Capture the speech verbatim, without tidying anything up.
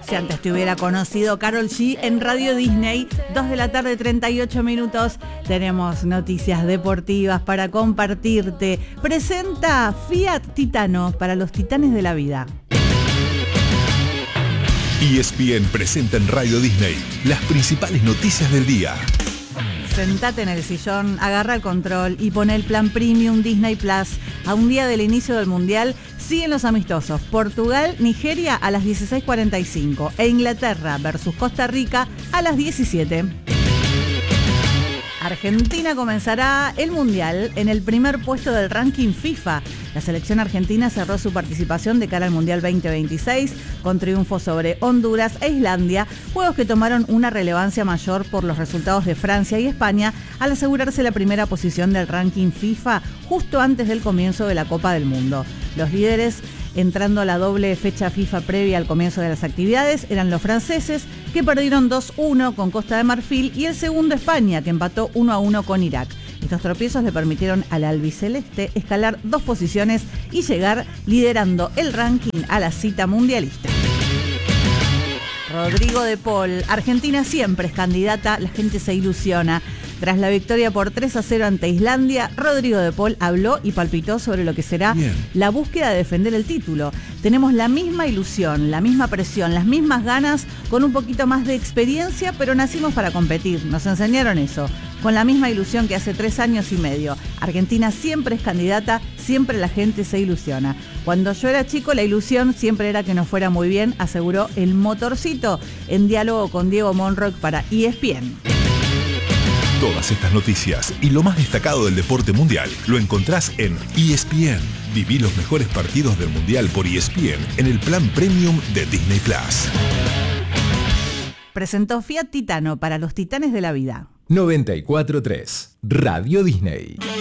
Si antes te hubiera conocido Karol G en Radio Disney, dos de la tarde, treinta y ocho minutos. Tenemos noticias deportivas para compartirte. Presenta Fiat Titano para los titanes de la vida. E S P N presenta en Radio Disney las principales noticias del día. Sentate en el sillón, agarra el control y pone el plan Premium Disney Plus. A un día del inicio del Mundial siguen los amistosos. Portugal, Nigeria a las dieciséis cuarenta y cinco e Inglaterra versus Costa Rica a las diecisiete. Argentina comenzará el Mundial en el primer puesto del ranking FIFA. La selección argentina cerró su participación de cara al Mundial veinte veintiséis con triunfos sobre Honduras e Islandia, juegos que tomaron una relevancia mayor por los resultados de Francia y España al asegurarse la primera posición del ranking FIFA justo antes del comienzo de la Copa del Mundo. Los líderes, entrando a la doble fecha FIFA previa al comienzo de las actividades, eran los franceses, que perdieron dos uno con Costa de Marfil, y el segundo España, que empató uno a uno con Irak. Estos tropiezos le permitieron al albiceleste escalar dos posiciones y llegar liderando el ranking a la cita mundialista. Rodrigo de Paul, Argentina siempre es candidata, la gente se ilusiona. Tras la victoria por tres a cero ante Islandia, Rodrigo de Paul habló y palpitó sobre lo que será Bien. la búsqueda de defender el título. Tenemos la misma ilusión, la misma presión, las mismas ganas, con un poquito más de experiencia, pero nacimos para competir. Nos enseñaron eso, con la misma ilusión que hace tres años y medio. Argentina siempre es candidata, siempre la gente se ilusiona. Cuando yo era chico, la ilusión siempre era que nos fuera muy bien, aseguró el Motorcito, en diálogo con Diego Monroy para E S P N. Todas estas noticias y lo más destacado del deporte mundial lo encontrás en E S P N. Viví los mejores partidos del mundial por E S P N en el plan Premium de Disney Plus. Presentó Fiat Titano para los titanes de la vida. noventa y cuatro punto tres Radio Disney.